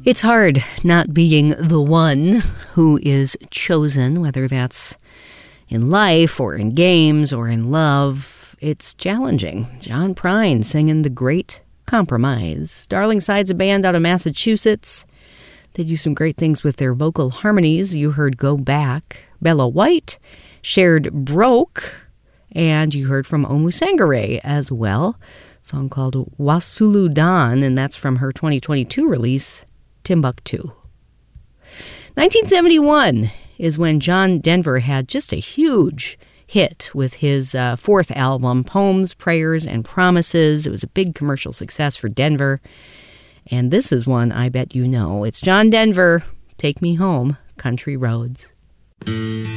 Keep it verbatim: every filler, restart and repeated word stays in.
It's hard not being the one who is chosen, whether that's in life or in games or in love. It's challenging. John Prine singing The Great Compromise. Darling Side's a band out of Massachusetts. They do some great things with their vocal harmonies. You heard Go Back. Bella White shared Broke. And you heard from Omu Sangare as well. A song called Wasulu Dan, and that's from her twenty twenty-two release, Timbuktu. nineteen seventy-one is when John Denver had just a huge hit with his uh, fourth album, Poems, Prayers, and Promises. It was a big commercial success for Denver. And this is one I bet you know. It's John Denver, Take Me Home, Country Roads.